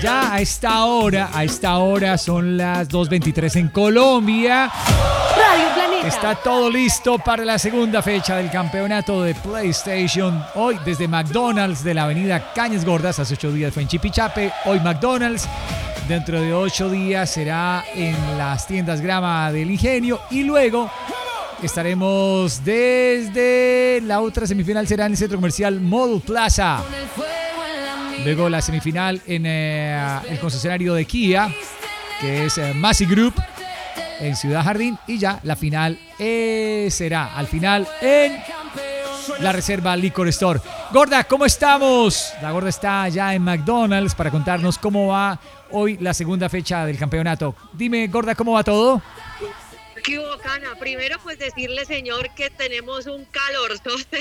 Ya a esta hora son las 2:23 en Colombia. Radio Planeta. Está todo listo para la segunda fecha del campeonato de PlayStation. Hoy desde McDonald's de la avenida Cañas Gordas. Hace 8 días fue en Chipichape. Hoy McDonald's. Dentro de 8 días será en las tiendas Grama del Ingenio. Y luego estaremos desde la otra semifinal será en el centro comercial Model Plaza. Luego la semifinal en el concesionario de Kia, que es Massey Group, en Ciudad Jardín. Y ya la final será al final en la Reserva Liquor Store. Gorda, ¿cómo estamos? La Gorda está ya en McDonald's para contarnos cómo va hoy la segunda fecha del campeonato. Dime, Gorda, ¿cómo va todo? ¿Qué hubo, Cana? Primero, pues decirle, señor, que tenemos un calor.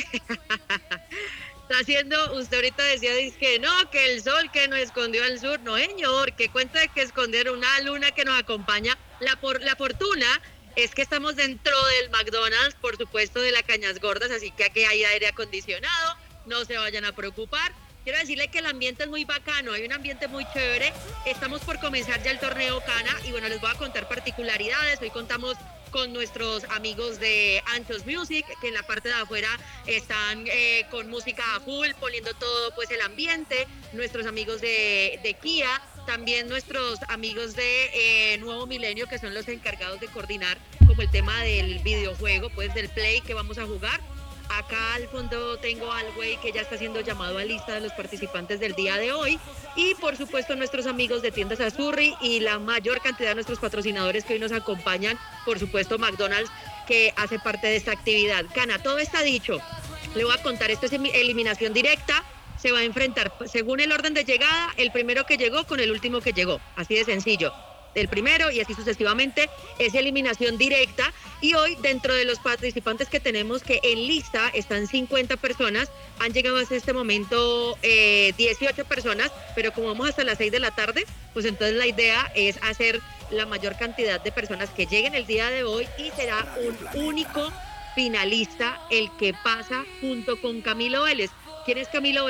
Está haciendo, usted ahorita decía que no, que el sol que nos escondió al sur. No, señor, que cuenta de que escondieron una luna que nos acompaña. La fortuna es que estamos dentro del McDonald's, por supuesto, de la Cañas Gordas, así que aquí hay aire acondicionado, no se vayan a preocupar. Quiero decirle que el ambiente es muy bacano, hay un ambiente muy chévere. Estamos por comenzar ya el torneo Cana y bueno, les voy a contar particularidades. Hoy contamos con nuestros amigos de Anchos Music, que en la parte de afuera están con música a full, poniendo todo pues el ambiente. Nuestros amigos de Kia, también nuestros amigos de Nuevo Milenio, que son los encargados de coordinar como el tema del videojuego, pues del Play que vamos a jugar. Acá al fondo tengo al güey que ya está siendo llamado a lista de los participantes del día de hoy. Y por supuesto nuestros amigos de Tiendas Azurri y la mayor cantidad de nuestros patrocinadores que hoy nos acompañan. Por supuesto McDonald's, que hace parte de esta actividad. Cana, todo está dicho. Le voy a contar, esto es eliminación directa. Se va a enfrentar según el orden de llegada, el primero que llegó con el último que llegó. Así de sencillo. El primero y así sucesivamente, es eliminación directa. Y hoy, dentro de los participantes que tenemos, que en lista están 50 personas, han llegado hasta este momento 18 personas, pero como vamos hasta las 6 de la tarde, pues entonces la idea es hacer la mayor cantidad de personas que lleguen el día de hoy y será un único finalista el que pasa junto con Camilo Vélez. ¿Quién es Camilo Vélez?